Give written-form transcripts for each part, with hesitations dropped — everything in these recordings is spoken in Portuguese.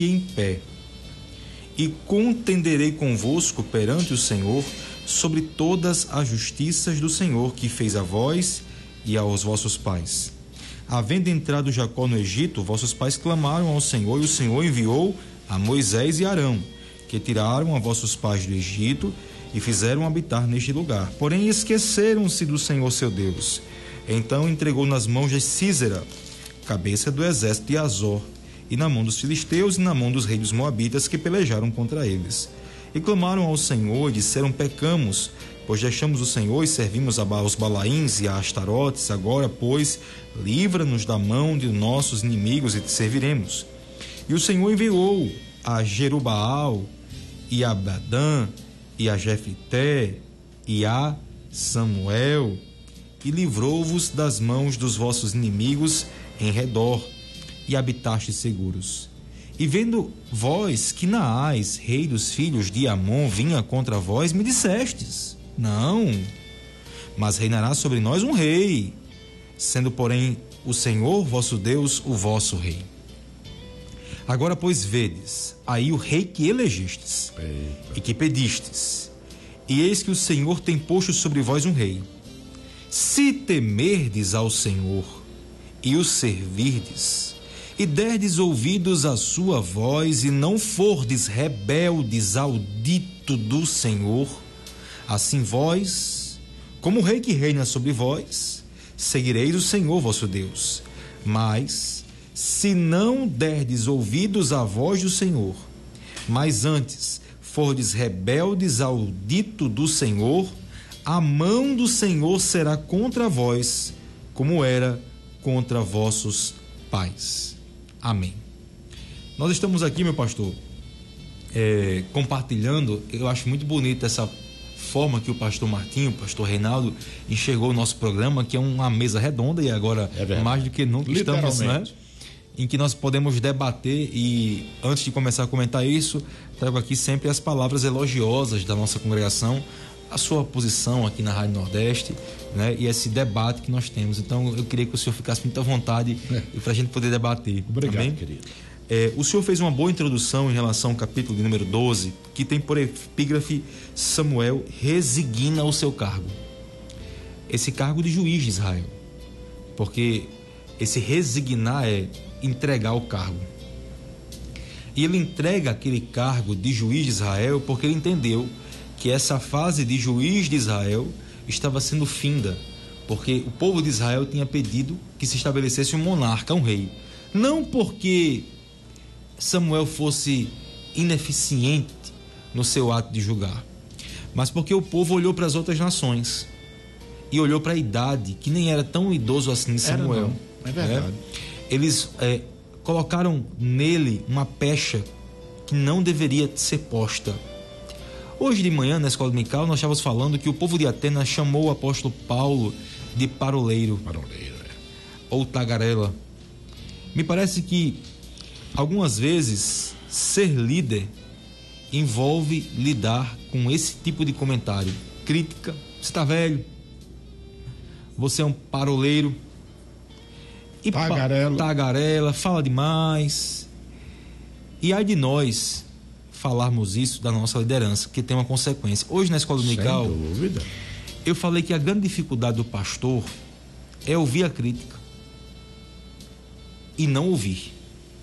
em pé, e contenderei convosco perante o Senhor sobre todas as justiças do Senhor que fez a vós e aos vossos pais. Havendo entrado Jacó no Egito, vossos pais clamaram ao Senhor, e o Senhor enviou a Moisés e Arão, que tiraram a vossos pais do Egito e fizeram habitar neste lugar. Porém esqueceram-se do Senhor seu Deus. Então entregou nas mãos de Sísera, cabeça do exército de Azor, e na mão dos filisteus e na mão dos reis dos moabitas que pelejaram contra eles. E clamaram ao Senhor e disseram: pecamos, pois deixamos o Senhor e servimos aos Balaíns e a Astarotes. Agora, pois, livra-nos da mão de nossos inimigos e te serviremos. E o Senhor enviou a Jerubaal e a Abadã e a Jefité e a Samuel, e livrou-vos das mãos dos vossos inimigos em redor, e habitastes seguros. E vendo vós que Naás, rei dos filhos de Amon, vinha contra vós, me dissestes: não, mas reinará sobre nós um rei, sendo, porém, o Senhor vosso Deus o vosso rei. Agora, pois, vedes aí o rei que elegestes e que pedistes, e eis que o Senhor tem posto sobre vós um rei. Se temerdes ao Senhor e o servirdes, e derdes ouvidos à sua voz, e não fordes rebeldes ao dito do Senhor, assim vós, como o rei que reina sobre vós, seguireis o Senhor vosso Deus. Mas, se não derdes ouvidos à voz do Senhor, mas antes fordes rebeldes ao dito do Senhor, a mão do Senhor será contra vós, como era contra vossos pais. Amém. Nós estamos aqui, meu pastor, compartilhando. Eu acho muito bonita essa forma que o pastor Martinho, o pastor Reinaldo enxergou o nosso programa, que é uma mesa redonda, e agora mais do que nunca estamos, né, em que nós podemos debater. E antes de começar a comentar isso, trago aqui sempre as palavras elogiosas da nossa congregação, a sua posição aqui na Rádio Nordeste, né, e esse debate que nós temos. Então eu queria que o senhor ficasse muito à vontade para a gente poder debater. Obrigado, amém? querido. O senhor fez uma boa introdução em relação ao capítulo de número 12, que tem por epígrafe: Samuel resigna o seu cargo. Esse cargo de juiz de Israel. Porque esse resignar é entregar o cargo. E ele entrega aquele cargo de juiz de Israel porque ele entendeu que essa fase de juiz de Israel estava sendo finda, porque o povo de Israel tinha pedido que se estabelecesse um monarca, um rei. Não porque Samuel fosse ineficiente no seu ato de julgar, mas porque o povo olhou para as outras nações e olhou para a idade, que nem era tão idoso assim de Samuel. É verdade. Eles colocaram nele uma pecha que não deveria ser posta. Hoje de manhã, na escola dominical, nós estávamos falando que o povo de Atenas chamou o apóstolo Paulo de paroleiro. Ou tagarela. Me parece que algumas vezes ser líder envolve lidar com esse tipo de comentário. Crítica: você está velho, você é um paroleiro, e tagarela, fala demais. E ai de nós falarmos isso da nossa liderança, que tem uma consequência. Hoje na escola dominical, sem dúvida, eu falei que a grande dificuldade do pastor é ouvir a crítica e não ouvir.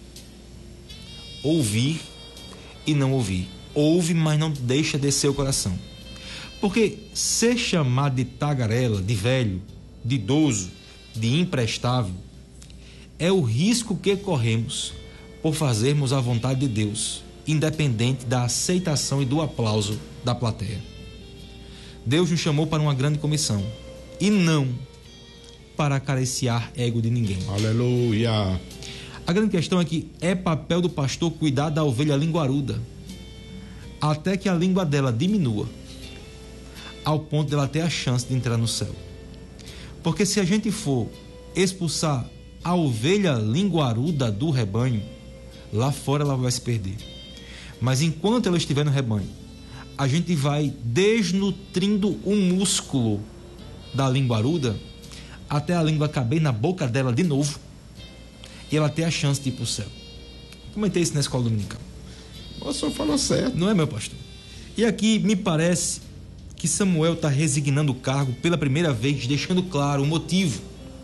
Ouvir e não ouvir. Ouve, mas não deixa descer o coração. Porque ser chamado de tagarela, de velho, de idoso, de imprestável, é o risco que corremos por fazermos a vontade de Deus, independente da aceitação e do aplauso da plateia. Deus nos chamou para uma grande comissão e não para acariciar ego de ninguém. Aleluia. A grande questão é que é papel do pastor cuidar da ovelha linguaruda, até que a língua dela diminua, ao ponto dela ter a chance de entrar no céu. Porque se a gente for expulsar a ovelha linguaruda do rebanho, lá fora ela vai se perder. Mas enquanto ela estiver no rebanho, a gente vai desnutrindo o músculo da linguaruda até a língua caber na boca dela de novo e ela ter a chance de ir para o céu. Comentei isso na escola dominical. O senhor falou certo. Não é, meu pastor? E aqui me parece que Samuel está resignando o cargo pela primeira vez, deixando claro o motivo.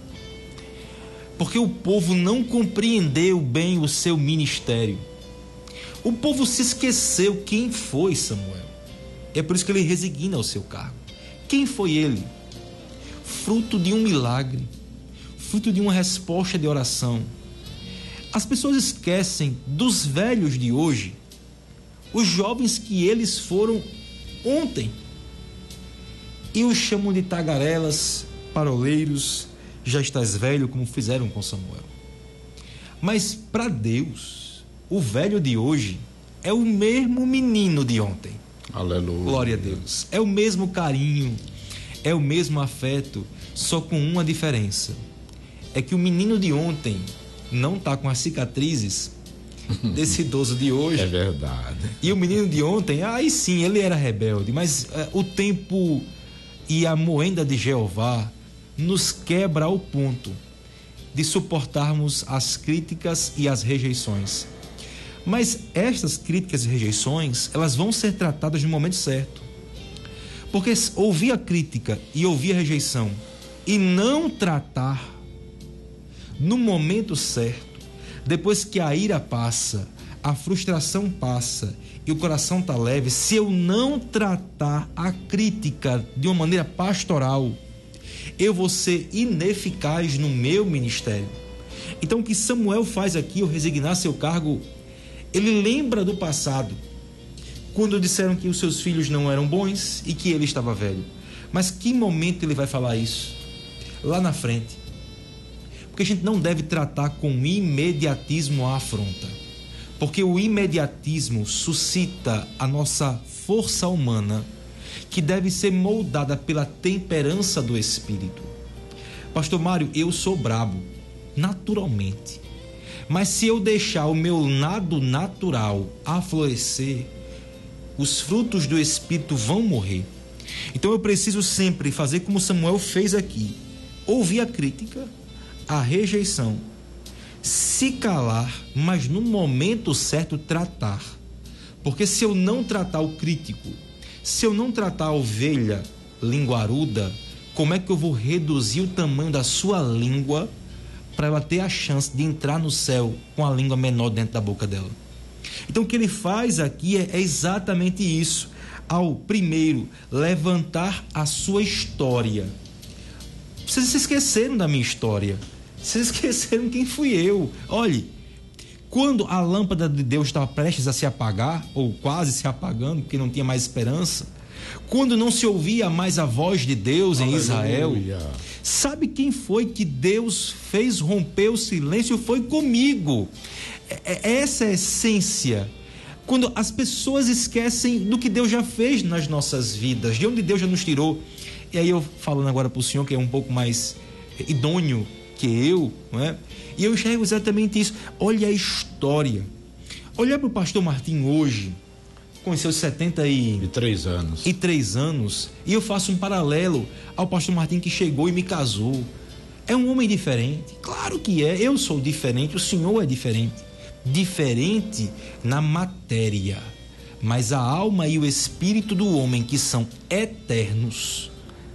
Porque o povo não compreendeu bem o seu ministério. O povo se esqueceu quem foi Samuel. É por isso que ele resigna o seu cargo. Quem foi ele? Fruto de um milagre, fruto de uma resposta de oração. As pessoas esquecem dos velhos de hoje, os jovens que eles foram ontem, e os chamam de tagarelas, paroleiros, já estás velho, como fizeram com Samuel. Mas para Deus, o velho de hoje é o mesmo menino de ontem. Aleluia. Glória a Deus. É o mesmo carinho, é o mesmo afeto, só com uma diferença. É que o menino de ontem não está com as cicatrizes desse idoso de hoje. É verdade. E o menino de ontem, aí sim, ele era rebelde, mas o tempo e a moenda de Jeová nos quebra ao ponto de suportarmos as críticas e as rejeições. Mas estas críticas e rejeições, elas vão ser tratadas no momento certo. Porque ouvir a crítica e ouvir a rejeição e não tratar no momento certo, depois que a ira passa, a frustração passa e o coração está leve, se eu não tratar a crítica de uma maneira pastoral, eu vou ser ineficaz no meu ministério. Então o que Samuel faz aqui, ao resignar seu cargo, ele lembra do passado, quando disseram que os seus filhos não eram bons e que ele estava velho. Mas que momento ele vai falar isso? Lá na frente. Porque a gente não deve tratar com imediatismo a afronta. Porque o imediatismo suscita a nossa força humana, que deve ser moldada pela temperança do Espírito. Pastor Mário, eu sou brabo, naturalmente. Mas se eu deixar o meu lado natural aflorescer, os frutos do Espírito vão morrer. Então eu preciso sempre fazer como Samuel fez aqui: ouvir a crítica, a rejeição, se calar, mas no momento certo tratar. Porque se eu não tratar o crítico, se eu não tratar a ovelha linguaruda, como é que eu vou reduzir o tamanho da sua língua para ela ter a chance de entrar no céu com a língua menor dentro da boca dela? Então o que ele faz aqui é exatamente isso. Ao primeiro levantar a sua história. Vocês se esqueceram da minha história. Vocês esqueceram quem fui eu. Olhe, quando a lâmpada de Deus estava prestes a se apagar, ou quase se apagando, porque não tinha mais esperança, quando não se ouvia mais a voz de Deus em Israel, sabe quem foi que Deus fez romper o silêncio? Foi comigo. Essa é a essência. Quando as pessoas esquecem do que Deus já fez nas nossas vidas, de onde Deus já nos tirou. E aí eu falando agora para o senhor, que é um pouco mais idôneo que eu, não é? E eu enxergo exatamente isso. Olha a história. Olhar para o pastor Martim hoje, com seus 73 anos, e eu faço um paralelo ao pastor Martim que chegou e me casou. É um homem diferente? Claro que é. Eu sou diferente, o senhor é diferente. Diferente na matéria, mas a alma e o espírito do homem, que são eternos,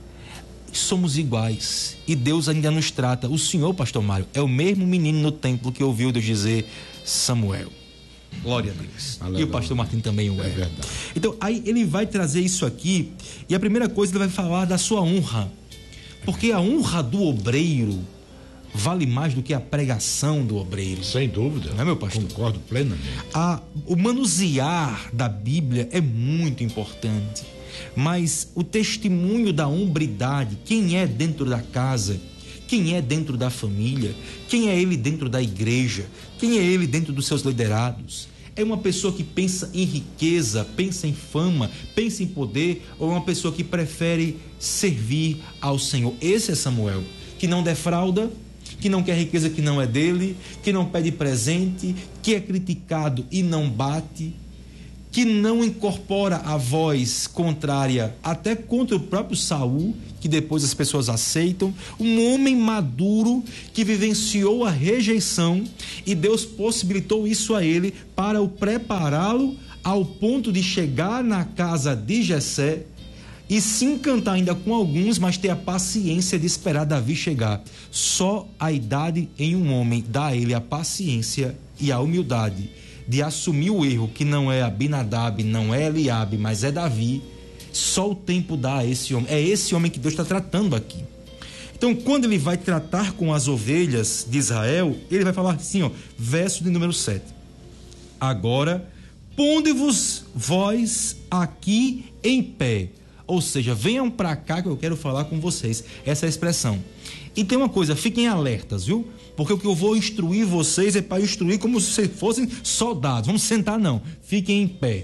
somos iguais. E Deus ainda nos trata. O senhor, pastor Mário, é o mesmo menino no templo que ouviu Deus dizer Samuel. Glória a Deus. Aleluia. E o pastor Martim também o é. Verdade. Então aí ele vai trazer isso aqui, e a primeira coisa ele vai falar da sua honra, porque a honra do obreiro vale mais do que a pregação do obreiro. Sem dúvida. Não é, meu pastor? Concordo plenamente. O manusear da Bíblia é muito importante, mas o testemunho da hombridade, quem é dentro da casa, quem é dentro da família, quem é ele dentro da igreja, quem é ele dentro dos seus liderados, é uma pessoa que pensa em riqueza, pensa em fama, pensa em poder, ou é uma pessoa que prefere servir ao Senhor? Esse é Samuel, que não defrauda, que não quer riqueza que não é dele, que não pede presente, que é criticado e não bate, que não incorpora a voz contrária até contra o próprio Saul, que depois as pessoas aceitam, um homem maduro que vivenciou a rejeição e Deus possibilitou isso a ele para o prepará-lo ao ponto de chegar na casa de Jessé e se encantar ainda com alguns, mas ter a paciência de esperar Davi chegar. Só a idade em um homem dá a ele a paciência e a humildade de assumir o erro, que não é Abinadab, não é Eliabe, mas é Davi. Só o tempo dá a esse homem. É esse homem que Deus está tratando aqui. Então, quando ele vai tratar com as ovelhas de Israel, ele vai falar assim, ó, verso de número 7. Agora, ponde-vos vós aqui em pé. Ou seja, venham para cá que eu quero falar com vocês. Essa é a expressão. E tem uma coisa, fiquem alertas, viu? Porque o que eu vou instruir vocês é para instruir como se vocês fossem soldados. Vamos sentar, não. Fiquem em pé.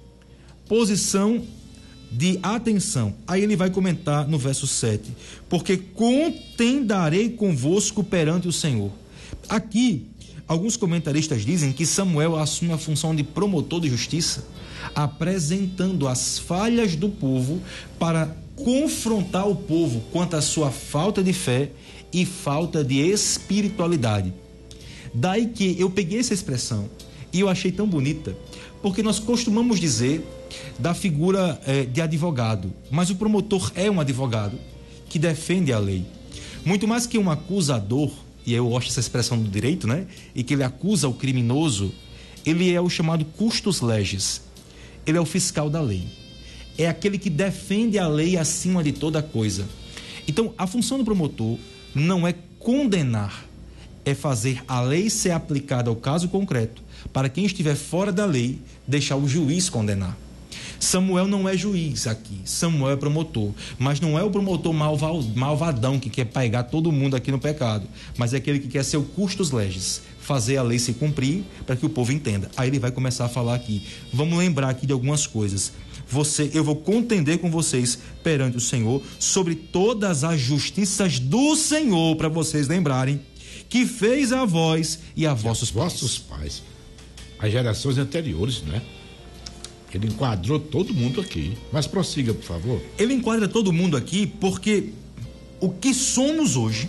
Posição de atenção. Aí ele vai comentar no verso 7. Porque contendarei convosco perante o Senhor. Aqui, alguns comentaristas dizem que Samuel assume a função de promotor de justiça, apresentando as falhas do povo para confrontar o povo quanto à sua falta de fé e falta de espiritualidade. Daí que eu peguei essa expressão e eu achei tão bonita, porque nós costumamos dizer da figura de advogado, mas o promotor é um advogado que defende a lei. Muito mais que um acusador, e eu gosto dessa expressão do direito, né? E que ele acusa o criminoso, ele é o chamado custos legis. Ele é o fiscal da lei. É aquele que defende a lei acima de toda coisa. Então, a função do promotor não é condenar, é fazer a lei ser aplicada ao caso concreto, para quem estiver fora da lei, deixar o juiz condenar. Samuel não é juiz aqui, Samuel é promotor, mas não é o promotor malvadão que quer pegar todo mundo aqui no pecado, mas é aquele que quer ser o custos legis, fazer a lei se cumprir para que o povo entenda. Aí ele vai começar a falar aqui, vamos lembrar aqui de algumas coisas. Eu vou contender com vocês perante o Senhor sobre todas as justiças do Senhor, para vocês lembrarem que fez a vós e a vossos pais. As gerações anteriores, né? Ele enquadrou todo mundo aqui. Mas prossiga, por favor. Ele enquadra todo mundo aqui porque o que somos hoje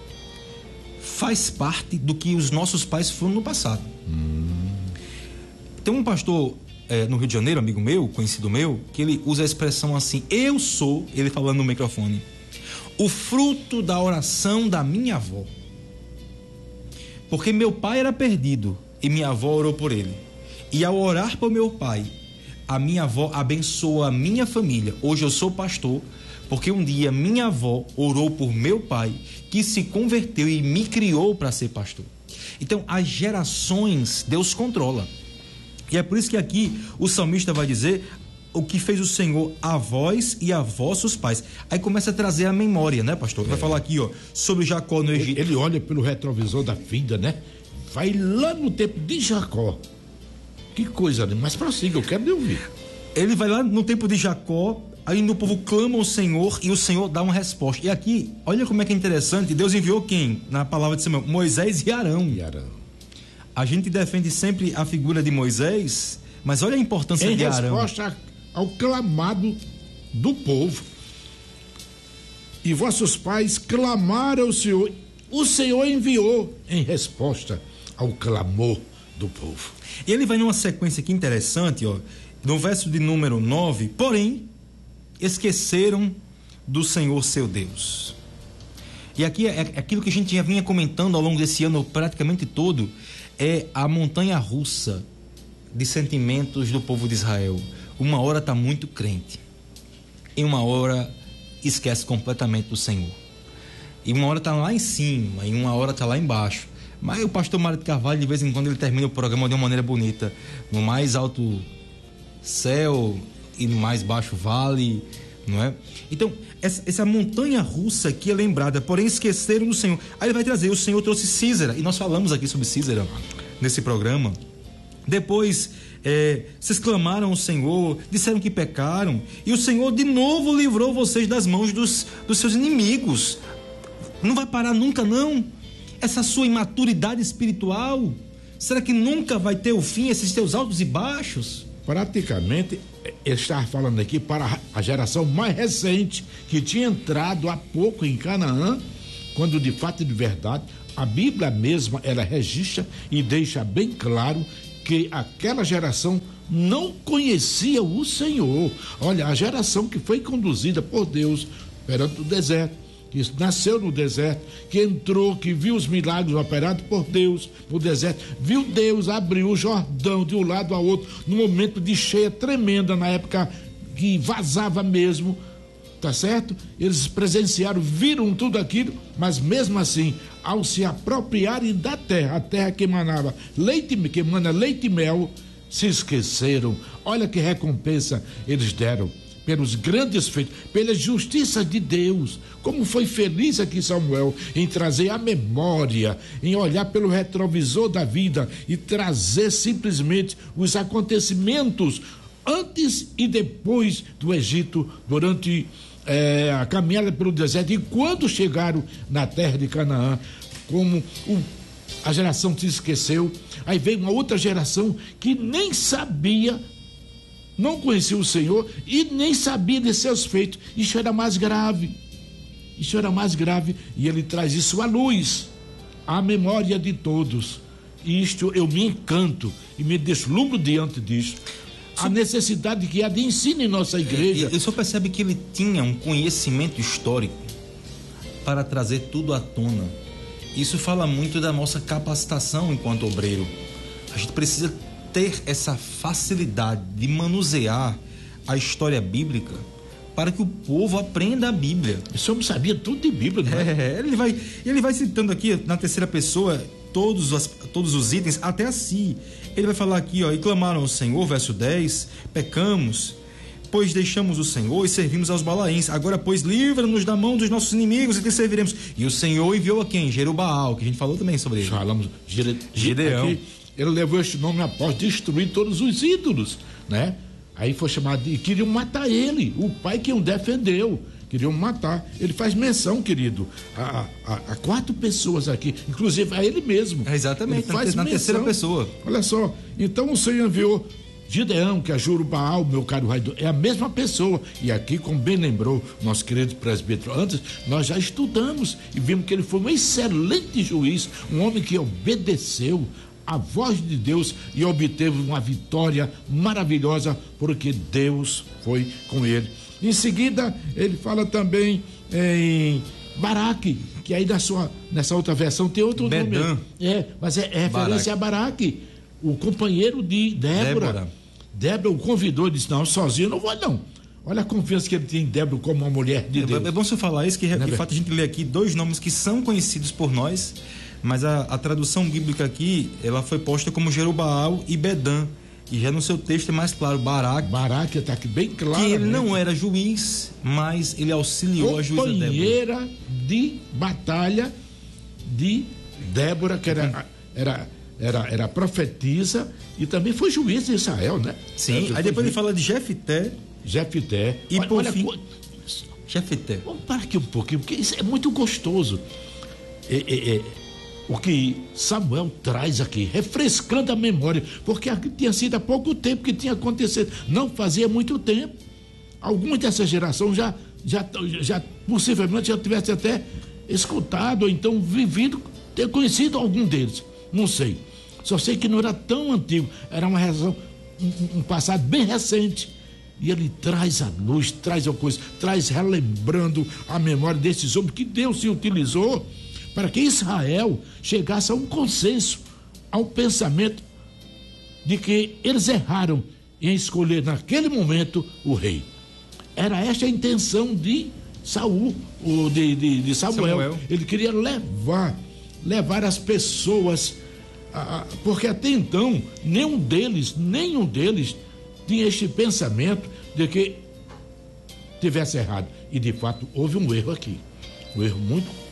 faz parte do que os nossos pais foram no passado. Tem um pastor no Rio de Janeiro, amigo meu, conhecido meu, que ele usa a expressão assim, eu sou, ele falando no microfone, o fruto da oração da minha avó. Porque meu pai era perdido e minha avó orou por ele. E ao orar por meu pai, a minha avó abençoou a minha família. Hoje eu sou pastor, porque um dia minha avó orou por meu pai, que se converteu e me criou para ser pastor. Então, as gerações, Deus controla. E é por isso que aqui o salmista vai dizer o que fez o Senhor a vós e a vossos pais. Aí começa a trazer a memória, né, pastor? Vai falar aqui, ó, sobre Jacó no Egito. Ele olha pelo retrovisor da vida, né? Vai lá no tempo de Jacó. Que coisa, né? Mas prossiga, eu quero me ouvir. Ele vai lá no tempo de Jacó, aí o povo clama ao Senhor e o Senhor dá uma resposta. E aqui, olha como é que é interessante, Deus enviou quem? Na palavra de Samuel, Moisés e Arão. A gente defende sempre a figura de Moisés, mas olha a importância de Arão. Em resposta ao clamado do povo. E vossos pais clamaram ao Senhor. O Senhor enviou em resposta ao clamor do povo. E ele vai numa sequência aqui interessante, ó, no verso de número 9, porém, esqueceram do Senhor seu Deus. E aqui é aquilo que a gente já vinha comentando ao longo desse ano praticamente todo, é a montanha russa de sentimentos do povo de Israel. Uma hora está muito crente, e uma hora esquece completamente do Senhor. E uma hora está lá em cima, e uma hora está lá embaixo. Mas o pastor Mário de Carvalho, de vez em quando, ele termina o programa de uma maneira bonita. No mais alto céu e no mais baixo vale, não é? Então, essa montanha russa aqui é lembrada, porém esqueceram do Senhor. Aí ele vai trazer, o Senhor trouxe Císera, e nós falamos aqui sobre Císera nesse programa. Depois, vocês clamaram ao Senhor, disseram que pecaram, e o Senhor de novo livrou vocês das mãos dos seus inimigos. Não vai parar nunca, não. Essa sua imaturidade espiritual, será que nunca vai ter o fim, esses teus altos e baixos? praticamente, ele estava falando aqui para a geração mais recente, que tinha entrado há pouco em Canaã, quando de fato e de verdade, a Bíblia mesma, ela registra e deixa bem claro que aquela geração não conhecia o Senhor. Olha, a geração que foi conduzida por Deus perante o deserto, que nasceu no deserto, que entrou, que viu os milagres operados por Deus no deserto, viu Deus abrir o Jordão de um lado ao outro, num momento de cheia tremenda, na época que vazava mesmo, tá certo? Eles presenciaram, viram tudo aquilo, mas mesmo assim, ao se apropriarem da terra, a terra que emanava leite, que emana leite e mel, se esqueceram. Olha que recompensa eles deram pelos grandes feitos, pela justiça de Deus. Como foi feliz aqui Samuel em trazer a memória, em olhar pelo retrovisor da vida e trazer simplesmente os acontecimentos antes e depois do Egito, durante a caminhada pelo deserto, e quando chegaram na terra de Canaã, como a geração se esqueceu, aí veio uma outra geração que nem sabia, não conhecia o Senhor e nem sabia de seus feitos. Isso era mais grave, e ele traz isso à luz, à memória de todos. E isto eu me encanto e me deslumbro diante disso. A necessidade que há de ensino em nossa igreja. E só percebe que ele tinha um conhecimento histórico para trazer tudo à tona. Isso fala muito da nossa capacitação enquanto obreiro. A gente precisa ter essa facilidade de manusear a história bíblica para que o povo aprenda a Bíblia. Esse homem sabia tudo de Bíblia, não é? Ele vai citando aqui na terceira pessoa todos os itens, até assim. Ele vai falar aqui, ó, e clamaram ao Senhor, verso 10, pecamos, pois deixamos o Senhor e servimos aos Balaíns. Agora, pois, livra-nos da mão dos nossos inimigos e te serviremos. E o Senhor enviou a quem? Jerubaal, que a gente falou também sobre ele. Falamos, Gideão. Aqui, ele levou este nome após destruir todos os ídolos, né? Aí foi chamado de... Queriam matar ele, o pai que o defendeu. Queriam matar. Ele faz menção, querido, a 4 pessoas aqui, inclusive a ele mesmo. Exatamente, ele faz na terceira pessoa. Olha só, então o Senhor enviou Gideão, que é Jerubaal, meu caro Raido, é a mesma pessoa. E aqui, como bem lembrou nosso querido presbítero antes, nós já estudamos e vimos que ele foi um excelente juiz, um homem que obedeceu a voz de Deus e obteve uma vitória maravilhosa, porque Deus foi com ele. Em seguida, ele fala também em Baraque, que aí nessa outra versão tem outro Bedã. nome. Mas é referência a Baraque, o companheiro de Débora. Débora o convidou e disse: não, sozinho eu não vou, não. Olha a confiança que ele tem em Débora como uma mulher de Deus. É bom você falar isso, que de fato a gente lê aqui 2 nomes que são conhecidos por nós, mas a tradução bíblica aqui, ela foi posta como Jerubaal e Bedã. E já no seu texto é mais claro, Baraque está aqui bem claro. Que ele não era juiz, mas ele auxiliou a juíza Débora. Companheira de batalha de Débora, que era profetisa e também foi juiz de Israel, né? Sim, aí depois ele fala de Jefté. E por fim... Jefté. Vamos parar aqui um pouquinho, porque isso é muito gostoso. O que Samuel traz aqui, refrescando a memória, porque tinha sido há pouco tempo que tinha acontecido, não fazia muito tempo. Algumas dessa geração já possivelmente já tivesse até escutado, ou então vivido, ter conhecido algum deles, não sei. Só sei que não era tão antigo, era uma relação, um passado bem recente. E ele traz a luz, traz a coisa, traz relembrando a memória desses homens que Deus se utilizou para que Israel chegasse a um consenso, a um pensamento de que eles erraram em escolher naquele momento o rei. Era esta a intenção de Saul, ou de Samuel. Ele queria levar as pessoas, porque até então nenhum deles tinha este pensamento de que tivesse errado. E de fato houve um erro aqui, um erro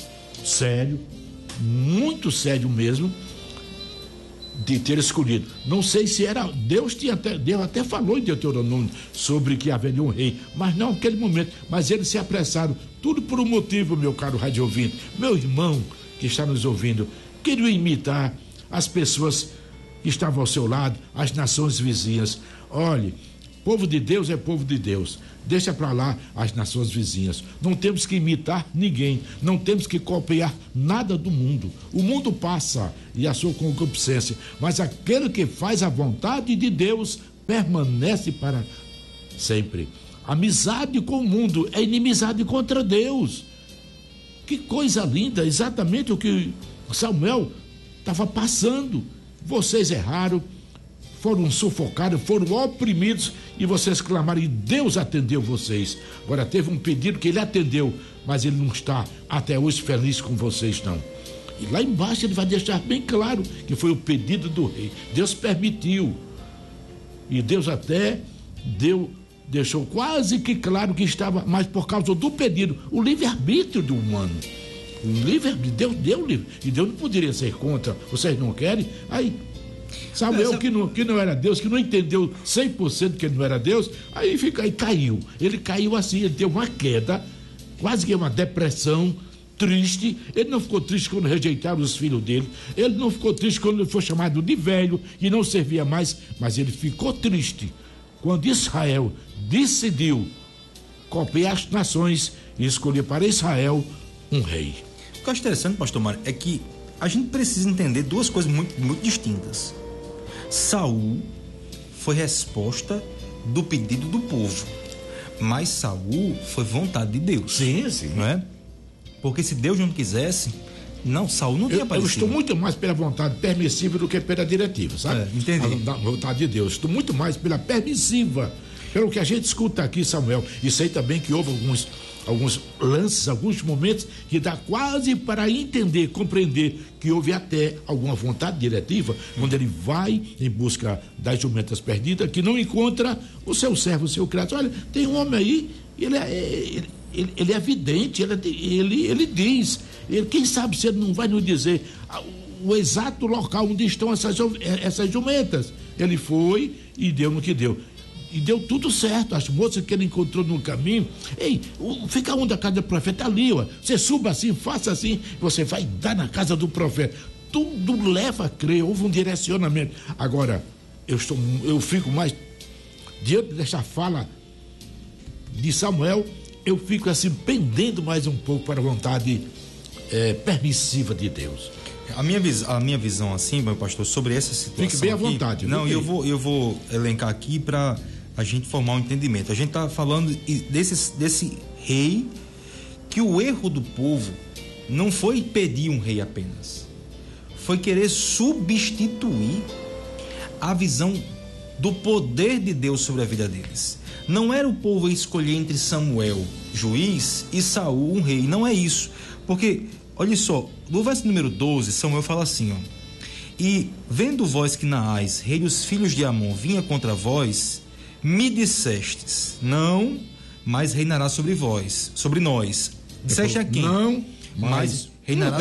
muito sério mesmo, de ter escolhido. Não sei se era Deus até falou em Deuteronômio sobre que haveria um rei, mas não naquele momento. Mas eles se apressaram, tudo por um motivo, meu caro rádio ouvinte, meu irmão que está nos ouvindo, queriam imitar as pessoas que estavam ao seu lado, as nações vizinhas. Olhe, povo de Deus é povo de Deus. Deixa para lá as nações vizinhas. Não temos que imitar ninguém. Não temos que copiar nada do mundo. O mundo passa e a sua concupiscência. Mas aquele que faz a vontade de Deus permanece para sempre. Amizade com o mundo é inimizade contra Deus. Que coisa linda, exatamente o que Samuel estava passando. Vocês erraram, foram sufocados, foram oprimidos e vocês clamaram e Deus atendeu vocês. Agora teve um pedido que ele atendeu, mas ele não está até hoje feliz com vocês, não. E lá embaixo ele vai deixar bem claro que foi o pedido do rei. Deus permitiu. E Deus até deixou quase que claro que estava, mas por causa do pedido, o livre-arbítrio do humano. O livre-arbítrio, Deus deu livre. E Deus não poderia ser contra. Vocês não querem? Aí Samuel, que não era Deus, que não entendeu 100% que ele não era Deus, aí caiu. Ele caiu assim, ele teve uma queda, quase que uma depressão, triste. Ele não ficou triste quando rejeitaram os filhos dele, ele não ficou triste quando ele foi chamado de velho e não servia mais, mas ele ficou triste quando Israel decidiu copiar as nações e escolher para Israel um rei. O que eu acho interessante, pastor Mário, é que a gente precisa entender duas coisas muito, muito distintas. Saul foi resposta do pedido do povo, mas Saul foi vontade de Deus. Sim. Não é? Porque se Deus não quisesse, Saul não tinha aparecido. Eu estou muito mais pela vontade permissiva do que pela diretiva, sabe? Entendi. A vontade de Deus. Estou muito mais pela permissiva, pelo que a gente escuta aqui, Samuel. E sei também que houve alguns lances, alguns momentos que dá quase para entender, compreender que houve até alguma vontade diretiva, quando ele vai em busca das jumentas perdidas, que não encontra o seu servo, o seu criado. Olha, tem um homem aí, ele é vidente, ele diz, quem sabe se ele não vai nos dizer o exato local onde estão essas jumentas. Ele foi e deu no que deu. E deu tudo certo. As moças que ele encontrou no caminho, fica onde a casa do profeta? Ali, ó. Você suba assim, faça assim, você vai dar na casa do profeta. Tudo leva a crer, houve um direcionamento. Agora, eu fico mais diante dessa fala de Samuel, eu fico assim pendendo mais um pouco para a vontade permissiva de Deus. A minha visão assim, meu pastor, sobre essa situação. Fique bem à vontade. Não, eu vou elencar aqui para a gente formar um entendimento. A gente está falando desse rei, que o erro do povo não foi pedir um rei apenas, foi querer substituir a visão do poder de Deus sobre a vida deles. Não era o povo escolher entre Samuel, juiz, e Saul, um rei. Não é isso. Porque, olha só, no verso número 12, Samuel fala assim, ó: e vendo vós que Naás, rei dos filhos de Amon, vinha contra vós, me dissestes, não, mas reinará sobre vós, sobre nós. Disseste a quem? Não, mas reinará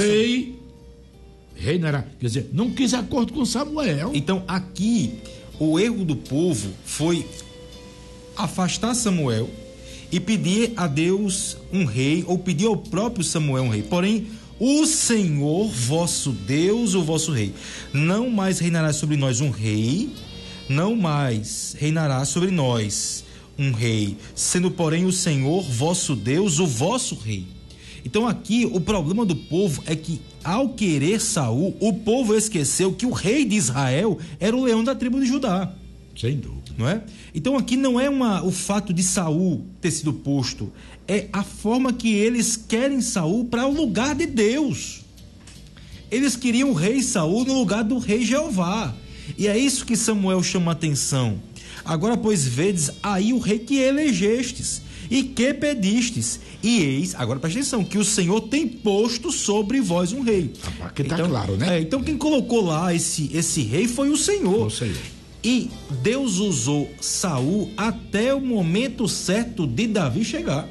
reinará. Quer dizer, não quis acordo com Samuel. Então, aqui, o erro do povo foi afastar Samuel e pedir a Deus um rei, ou pedir ao próprio Samuel um rei. Porém, o Senhor, vosso Deus, o vosso rei, não mais reinará sobre nós um rei, não mais reinará sobre nós um rei, sendo, porém, o Senhor, vosso Deus, o vosso rei. Então, aqui, o problema do povo é que, ao querer Saul, o povo esqueceu que o rei de Israel era o leão da tribo de Judá. Sem dúvida. Não é? Então aqui não é o fato de Saul ter sido posto, é a forma que eles querem Saul para o lugar de Deus. Eles queriam o rei Saul no lugar do rei Jeová. E é isso que Samuel chama a atenção. Agora, pois, vedes aí o rei que elegestes e que pedistes. E eis, agora presta atenção, que o Senhor tem posto sobre vós um rei. Aqui está claro, né? Então quem colocou lá esse rei foi o Senhor. E Deus usou Saul até o momento certo de Davi chegar.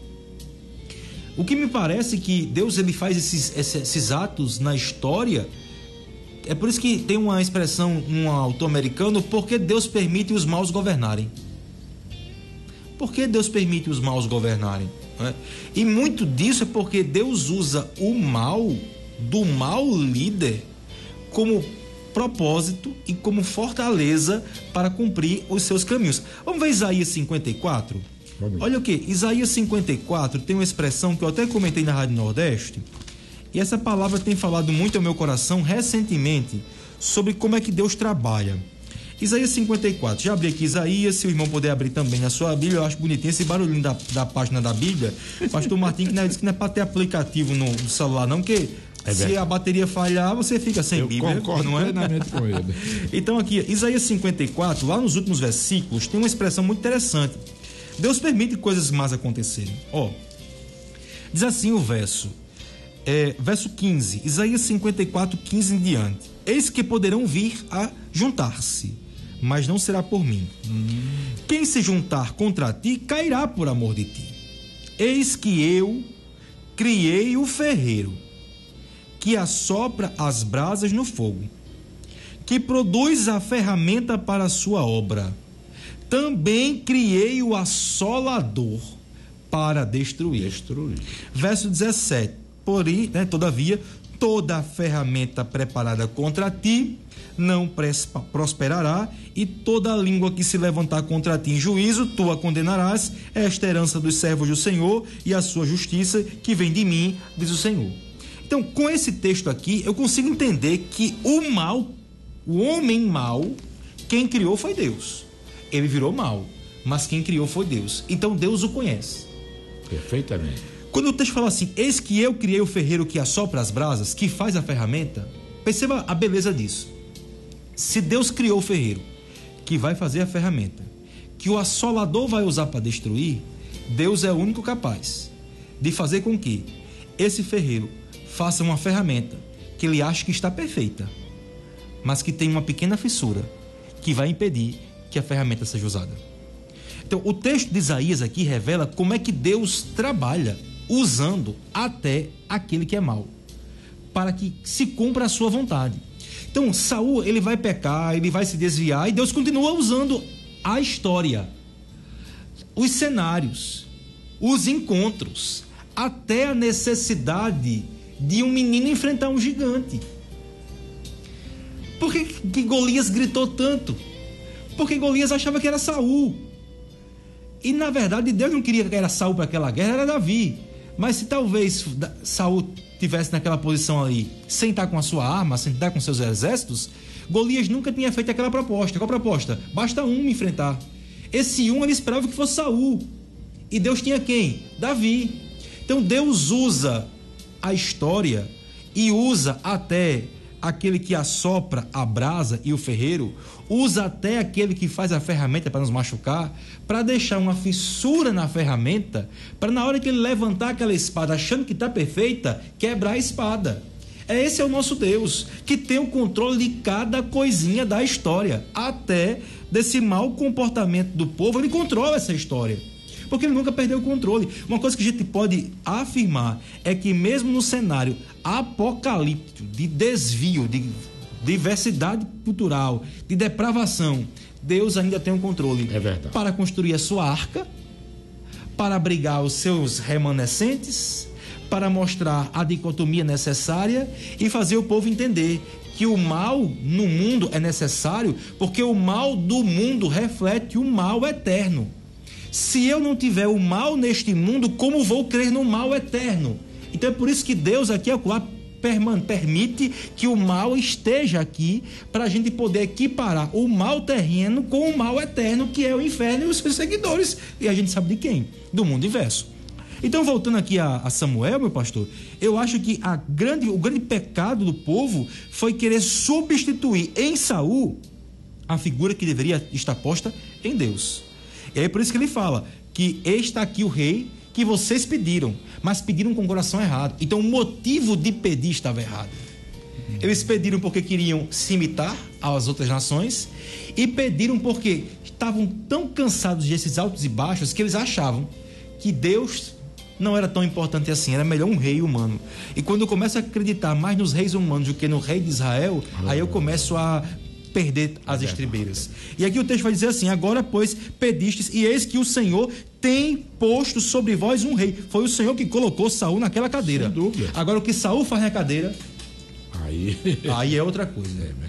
O que me parece que Deus ele faz esses atos na história. É por isso que tem uma expressão, um autor americano: porque Deus permite os maus governarem. Por que Deus permite os maus governarem? E muito disso é porque Deus usa o mal do mau líder como propósito e como fortaleza para cumprir os seus caminhos. Vamos ver Isaías 54? Olha o que? Isaías 54 tem uma expressão que eu até comentei na Rádio Nordeste, e essa palavra tem falado muito ao meu coração recentemente sobre como é que Deus trabalha. Isaías 54, já abri aqui Isaías, se o irmão puder abrir também a sua Bíblia, eu acho bonitinho esse barulhinho da página da Bíblia. Pastor Martim disse que não é para ter aplicativo no celular não, porque se a bateria falhar, você fica sem Bíblia. Eu concordo plenamente com ele. Então aqui, Isaías 54, lá nos últimos versículos, tem uma expressão muito interessante. Deus permite coisas más acontecerem. Diz assim o verso 15, Isaías 54, 15 em diante. Eis que poderão vir a juntar-se, mas não será por mim. Quem se juntar contra ti, cairá por amor de ti. Eis que eu criei o ferreiro, que assopra as brasas no fogo, que produz a ferramenta para a sua obra. Também criei o assolador para destruir. Verso 17. Porém, todavia, toda ferramenta preparada contra ti não prosperará, e toda língua que se levantar contra ti em juízo, tu a condenarás. Esta herança dos servos do Senhor e a sua justiça que vem de mim, diz o Senhor. Então, com esse texto aqui, eu consigo entender que o mal, o homem mau, quem criou foi Deus. Ele virou mal, mas quem criou foi Deus. Então, Deus o conhece. Perfeitamente. Quando o texto fala assim, eis que eu criei o ferreiro que assopra as brasas, que faz a ferramenta, perceba a beleza disso. Se Deus criou o ferreiro, que vai fazer a ferramenta, que o assolador vai usar para destruir, Deus é o único capaz de fazer com que esse ferreiro faça uma ferramenta que ele acha que está perfeita, mas que tem uma pequena fissura que vai impedir que a ferramenta seja usada. Então, o texto de Isaías aqui revela como é que Deus trabalha usando até aquele que é mau, para que se cumpra a sua vontade. Então, Saul, ele vai pecar, ele vai se desviar, e Deus continua usando a história, os cenários, os encontros, até a necessidade de um menino enfrentar um gigante. Por que Golias gritou tanto? Porque Golias achava que era Saul. E na verdade Deus não queria que era Saul para aquela guerra, era Davi. Mas se talvez Saul tivesse naquela posição ali, sem estar com a sua arma, sem estar com seus exércitos, Golias nunca tinha feito aquela proposta. Qual proposta? Basta um me enfrentar. Esse um ele esperava que fosse Saul. E Deus tinha quem? Davi. Então Deus usa a história e usa até aquele que assopra a brasa e o ferreiro, usa até aquele que faz a ferramenta para nos machucar, para deixar uma fissura na ferramenta, para na hora que ele levantar aquela espada achando que está perfeita, quebrar a espada. Esse é o nosso Deus, que tem o controle de cada coisinha da história, até desse mau comportamento do povo, ele controla essa história, porque ele nunca perdeu o controle. Uma coisa que a gente pode afirmar é que mesmo no cenário apocalíptico, de desvio, de diversidade cultural, de depravação, Deus ainda tem um controle. É verdade. Para construir a sua arca, para abrigar os seus remanescentes, para mostrar a dicotomia necessária e fazer o povo entender que o mal no mundo é necessário, porque o mal do mundo reflete o mal eterno. Se eu não tiver o mal neste mundo, como vou crer no mal eterno? Então é por isso que Deus aqui permite que o mal esteja aqui, para a gente poder equiparar o mal terreno com o mal eterno, que é o inferno e os seus seguidores. E a gente sabe de quem? Do mundo inverso. Então, voltando aqui a Samuel, meu pastor, eu acho que o grande pecado do povo foi querer substituir em Saul a figura que deveria estar posta em Deus. E é por isso que ele fala que está aqui o rei que vocês pediram, mas pediram com o coração errado. Então o motivo de pedir estava errado. Eles pediram porque queriam se imitar às outras nações, e pediram porque estavam tão cansados desses altos e baixos que eles achavam que Deus não era tão importante assim, era melhor um rei humano. E quando eu começo a acreditar mais nos reis humanos do que no rei de Israel, aí eu começo a perder as estribeiras. E aqui o texto vai dizer assim: agora, pois, pedistes, e eis que o Senhor tem posto sobre vós um rei. Foi o Senhor que colocou Saul naquela cadeira. Sem dúvida. Agora, o que Saul faz na cadeira, Aí aí é outra coisa. é verdade.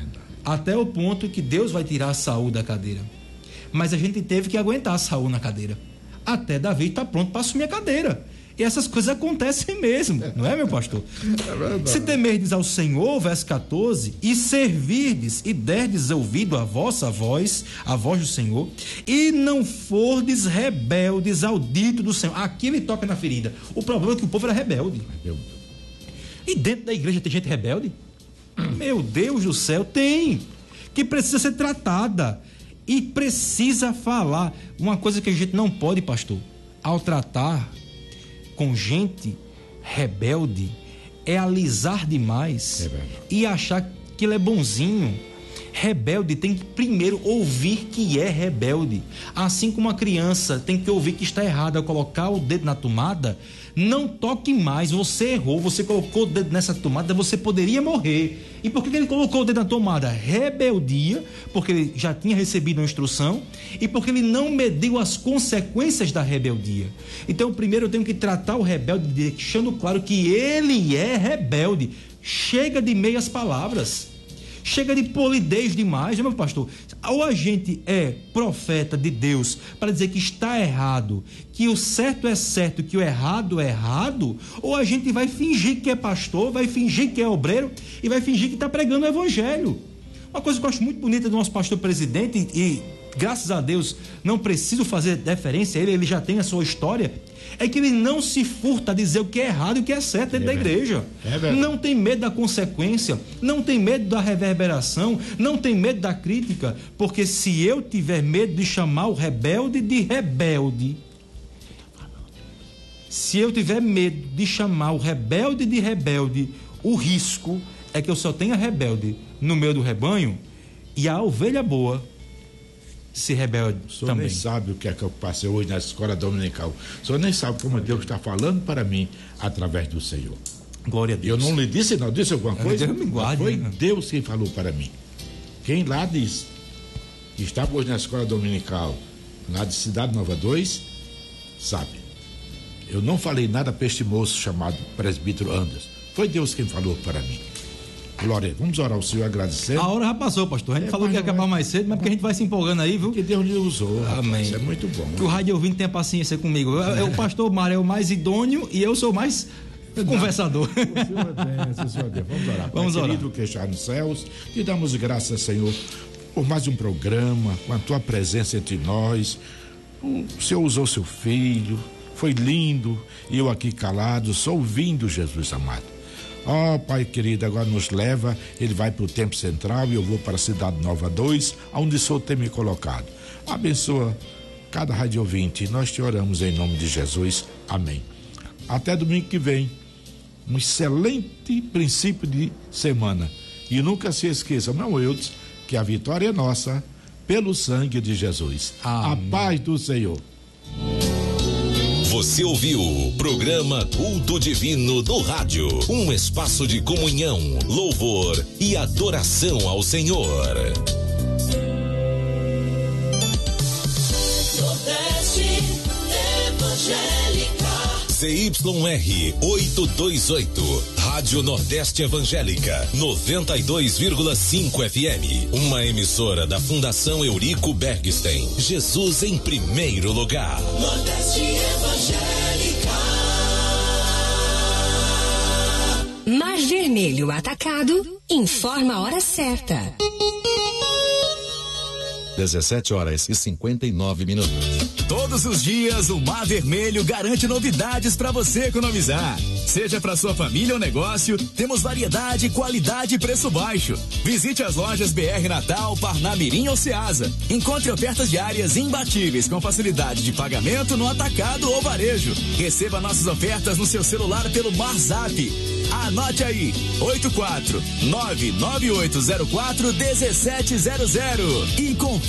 até o ponto que Deus vai tirar Saul da cadeira. Mas a gente teve que aguentar Saul na cadeira, até Davi estar pronto para assumir a cadeira. E essas coisas acontecem mesmo, não é, meu pastor? É verdade. Se temerdes ao Senhor, verso 14, e servirdes e derdes ouvido à vossa voz, a voz do Senhor, e não fordes rebeldes ao dito do Senhor. Aqui ele toca na ferida. O problema é que o povo era rebelde. E dentro da igreja tem gente rebelde? Meu Deus do céu, tem, que precisa ser tratada e precisa falar. Uma coisa que a gente não pode, pastor, ao tratar com gente rebelde, é alisar demais e achar que ele é bonzinho. Rebelde tem que primeiro ouvir que é rebelde. Assim como uma criança tem que ouvir que está errado ao colocar o dedo na tomada, não toque mais, você errou, você colocou o dedo nessa tomada, você poderia morrer. E por que ele colocou o dedo na tomada? Rebeldia, porque ele já tinha recebido uma instrução e porque ele não mediu as consequências da rebeldia. Então, primeiro eu tenho que tratar o rebelde deixando claro que ele é rebelde. Chega de meias palavras. Chega de polidez demais, né, meu pastor? Ou a gente é profeta de Deus para dizer que está errado, que o certo é certo, que o errado é errado, ou a gente vai fingir que é pastor, vai fingir que é obreiro e vai fingir que está pregando o evangelho. Uma coisa que eu acho muito bonita do nosso pastor presidente, e graças a Deus não preciso fazer deferência a ele já tem a sua história, é que ele não se furta a dizer o que é errado e o que é certo dentro da igreja. Não tem medo da consequência, não tem medo da reverberação, não tem medo da crítica, porque se eu tiver medo de chamar o rebelde de rebelde, se eu tiver medo de chamar o rebelde de rebelde, o risco é que eu só tenha rebelde no meio do rebanho e a ovelha boa se rebelde também. O senhor nem sabe o que é que eu passei hoje na escola dominical. O senhor nem sabe como Deus está falando para mim através do Senhor. Glória a Deus. Eu não lhe disse, não disse alguma coisa? Deus me guarde, foi Deus quem falou para mim. Quem lá diz que estava hoje na escola dominical, lá de Cidade Nova 2, sabe. Eu não falei nada para este moço chamado presbítero Anderson. Foi Deus quem falou para mim. Glória, vamos orar ao Senhor, agradecer. A hora já passou, pastor. A gente falou que ia acabar mais cedo, mas porque a gente vai se empolgando aí, viu? Que Deus lhe usou. Amém. Isso é muito bom. Que o rádio ouvinte tenha paciência comigo. O pastor Mário é o mais idôneo e eu sou o mais conversador. O Senhor tem. Vamos orar. Vamos orar. Querido que está nos céus, te damos graças, Senhor, por mais um programa, com a tua presença entre nós. O Senhor usou seu filho, foi lindo, e eu aqui calado, só ouvindo, Jesus amado. Pai querido, agora nos leva, ele vai para o Templo Central e eu vou para a Cidade Nova 2, onde o Senhor tem me colocado. Abençoa cada rádio ouvinte, nós te oramos em nome de Jesus, amém. Até domingo que vem, um excelente princípio de semana, e nunca se esqueça, meu Eudes, que a vitória é nossa, pelo sangue de Jesus. Amém. A paz do Senhor. Você ouviu o programa Culto Divino do Rádio, um espaço de comunhão, louvor e adoração ao Senhor. Nordeste Evangélica. CYR 828, Rádio Nordeste Evangélica, 92,5 FM, uma emissora da Fundação Eurico Bergstein. Jesus em primeiro lugar. Nordeste Evangélica. Mar Vermelho Atacado informa a hora certa. 17h59. Todos os dias o Mar Vermelho garante novidades para você economizar. Seja para sua família ou negócio, temos variedade, qualidade e preço baixo. Visite as lojas BR Natal, Parnamirim ou Ceasa. Encontre ofertas diárias imbatíveis com facilidade de pagamento no atacado ou varejo. Receba nossas ofertas no seu celular pelo MarZap. Anote aí, 84 99804 1700 e